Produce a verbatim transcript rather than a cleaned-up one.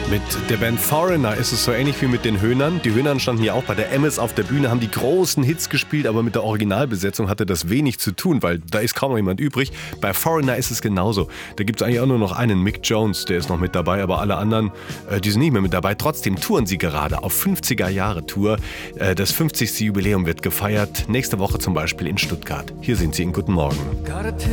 Mit der Band Foreigner ist es so ähnlich wie mit den Höhnern. Die Höhnern standen hier auch bei der Emmys auf der Bühne, haben die großen Hits gespielt, aber mit der Originalbesetzung hatte das wenig zu tun, weil da ist kaum noch jemand übrig. Bei Foreigner ist es genauso. Da gibt es eigentlich auch nur noch einen, Mick Jones, der ist noch mit dabei, aber alle anderen, äh, die sind nicht mehr mit dabei. Trotzdem touren sie gerade auf fünfziger-Jahre-Tour. Äh, das fünfzigste Jubiläum wird gefeiert. Nächste Woche zum Beispiel in Stuttgart. Hier sind sie in Guten Morgen.